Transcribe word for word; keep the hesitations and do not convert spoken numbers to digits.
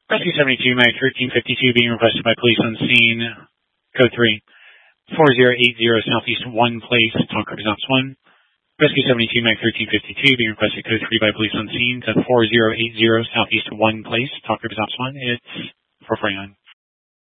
Rescue seventy-two, Mag thirteen fifty-two being requested by police on scene. Code three, four zero eight zero Southeast one Place, Talk Represents one. Rescue seventy-two, Mag thirteen fifty-two being requested code three by police on scene to four zero eight zero Southeast one Place, Talk Represents one. It's four forty-nine.